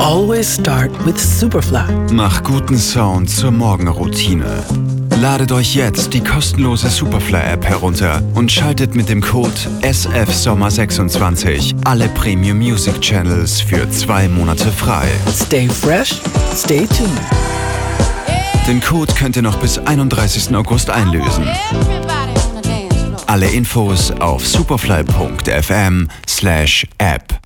Always start with Superfly. Mach guten Sound zur Morgenroutine. Ladet euch jetzt die kostenlose Superfly-App herunter und schaltet mit dem Code SFSommer26 alle Premium Music Channels für 2 Monate frei. Stay fresh, stay tuned. Den Code könnt ihr noch bis 31. August einlösen. Alle Infos auf superfly.fm/app.